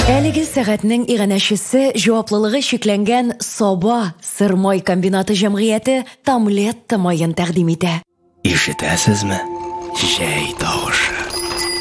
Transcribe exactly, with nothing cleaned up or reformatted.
Әлеге сәгатьнең иганәчесе җаваплылыгы шикләнгән Саба сырмай комбинаты җәмгыяте Тамлетта майын тәкъдим итә. Ишетәсезме? Җәй тавышы.